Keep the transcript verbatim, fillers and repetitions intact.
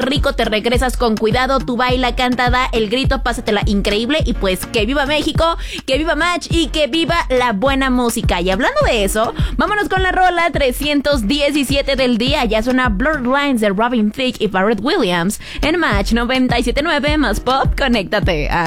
rico, te regresas con cuidado, tú baila, canta, da el grito, pásatela increíble y pues que viva México, que viva Match y que viva la buena música. Y hablando de eso, vámonos con la rola trescientos diecisiete del día. Ya suena Blurred Lines de Robin Thicke y Pharrell Williams en Match noventa y siete punto nueve más pop. Conéctate a